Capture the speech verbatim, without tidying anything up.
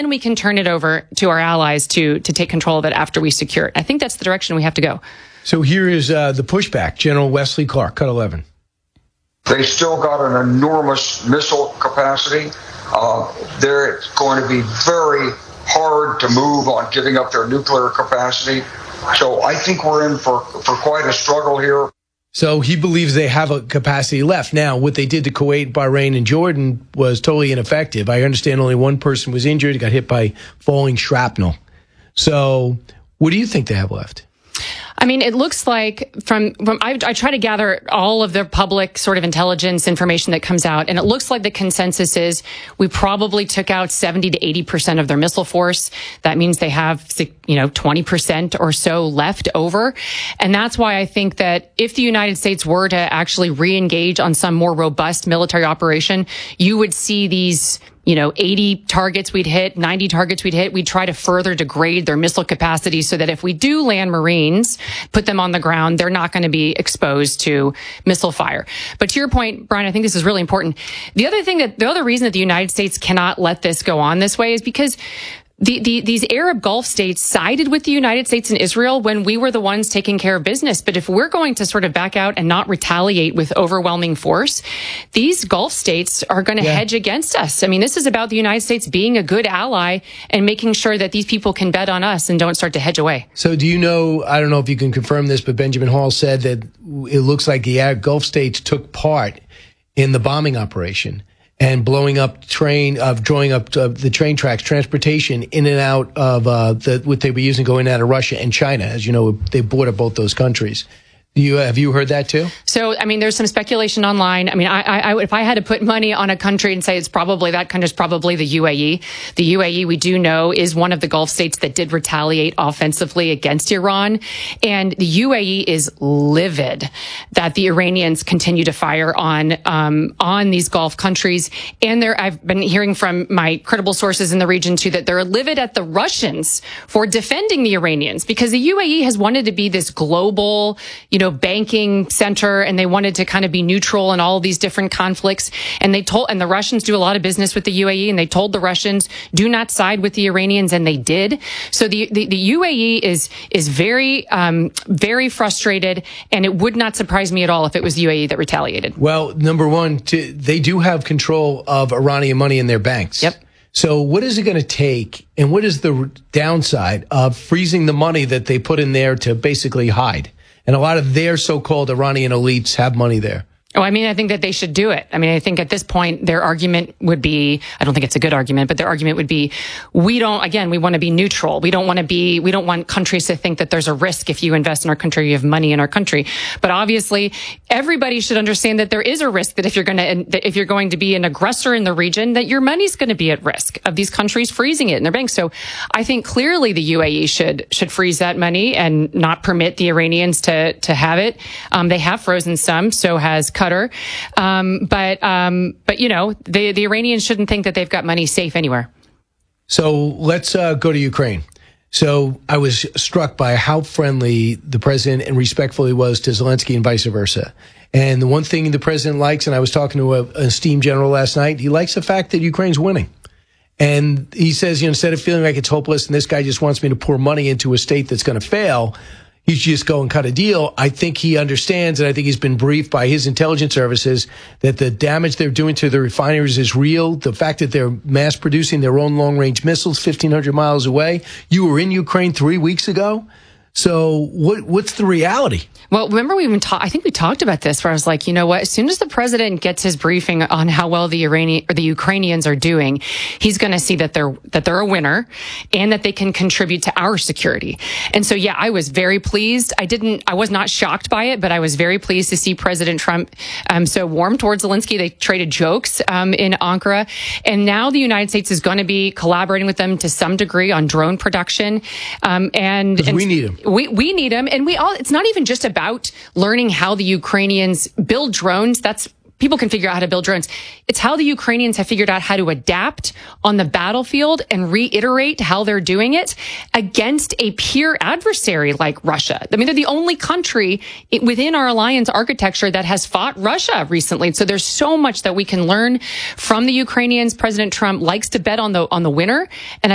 then we can turn it over to our allies to to take control of it after we secure it. I think that's the direction we have to go. So here is uh, the pushback. General Wesley Clark, cut eleven. They still got an enormous missile capacity. Uh, they're going to be very hard to move on giving up their nuclear capacity. So I think we're in for, for quite a struggle here. So he believes they have a capacity left. Now, what they did to Kuwait, Bahrain, and Jordan was totally ineffective. I understand only one person was injured, got hit by falling shrapnel. So what do you think they have left? I mean, it looks like from, from I, I try to gather all of the public sort of intelligence information that comes out, and it looks like the consensus is we probably took out seventy to eighty percent of their missile force. That means they have, you know, twenty percent or so left over. And that's why I think that if the United States were to actually re-engage on some more robust military operation, you would see these, you know, eighty targets we'd hit, ninety targets we'd hit. We'd try to further degrade their missile capacity so that if we do land Marines, put them on the ground, they're not going to be exposed to missile fire. But to your point, Brian, I think this is really important. The other thing that, the other reason that the United States cannot let this go on this way is because The, the, these Arab Gulf states sided with the United States and Israel when we were the ones taking care of business. But if we're going to sort of back out and not retaliate with overwhelming force, these Gulf states are going to yeah. hedge against us. I mean, this is about the United States being a good ally and making sure that these people can bet on us and don't start to hedge away. So do you know, I don't know if you can confirm this, but Benjamin Hall said that it looks like the Arab Gulf states took part in the bombing operation and blowing up train, of uh, drawing up uh, the train tracks, transportation in and out of uh, the, what they were using going out of Russia and China. As you know, they border both those countries. You, have you heard that too? So, I mean, there's some speculation online. I mean, I, I, if I had to put money on a country and say it's probably, that country's probably the U A E. The U A E, we do know, is one of the Gulf states that did retaliate offensively against Iran. And the U A E is livid that the Iranians continue to fire on, um, on these Gulf countries. And there, I've been hearing from my credible sources in the region too, that they're livid at the Russians for defending the Iranians, because the U A E has wanted to be this global, you know, banking center, and they wanted to kind of be neutral in all of these different conflicts. And they told, and the Russians do a lot of business with the U A E, and they told the Russians, do not side with the Iranians, and they did. So the the, the U A E is is very um, very frustrated, and it would not surprise me at all if it was the U A E that retaliated. Well, number one, to, they do have control of Iranian money in their banks. Yep. So what is it going to take, and what is the downside of freezing the money that they put in there to basically hide? And a lot of their so-called Iranian elites have money there. Oh, I mean, I think that they should do it. I mean, I think at this point, their argument would be, I don't think it's a good argument, but their argument would be, we don't, again, we want to be neutral. We don't want to be, we don't want countries to think that there's a risk if you invest in our country, you have money in our country. But obviously, everybody should understand that there is a risk that if you're going to, if you're going to be an aggressor in the region, that your money's going to be at risk of these countries freezing it in their banks. So I think clearly the U A E should, should freeze that money and not permit the Iranians to, to have it. Um, they have frozen some, so has Qatar. Um, but, um, but, you know, the, the Iranians shouldn't think that they've got money safe anywhere. So let's uh, go to Ukraine. So I was struck by how friendly the president and respectful he was to Zelensky and vice versa. And the one thing the president likes, and I was talking to a, an esteemed general last night, he likes the fact that Ukraine's winning. And he says, you know, instead of feeling like it's hopeless and this guy just wants me to pour money into a state that's going to fail, you just go and cut a deal. I think he understands, and I think he's been briefed by his intelligence services, that the damage they're doing to the refineries is real. The fact that they're mass producing their own long-range missiles fifteen hundred miles away. You were in Ukraine three weeks ago. So what what's the reality? Well, remember we even talked, I think we talked about this where I was like, you know what, as soon as the president gets his briefing on how well the Iranian or the Ukrainians are doing, he's going to see that they're, that they're a winner and that they can contribute to our security. And so, yeah, I was very pleased. I didn't, I was not shocked by it, but I was very pleased to see President Trump, um, so warm towards Zelensky. They traded jokes, um, in Ankara. And now the United States is going to be collaborating with them to some degree on drone production. Um, and, and we need them. We, we need them. And we all, it's not even just about learning how the Ukrainians build drones. That's, people can figure out how to build drones. It's how the Ukrainians have figured out how to adapt on the battlefield and reiterate how they're doing it against a peer adversary like Russia. I mean, they're the only country within our alliance architecture that has fought Russia recently. So there's so much that we can learn from the Ukrainians. President Trump likes to bet on the, on the winner. And